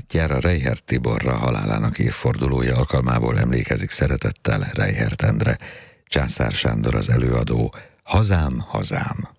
barátjára, Reichert Tiborra halálának évfordulója alkalmából emlékezik szeretettel Reichert Endre. Császár Sándor az előadó. Hazám, hazám.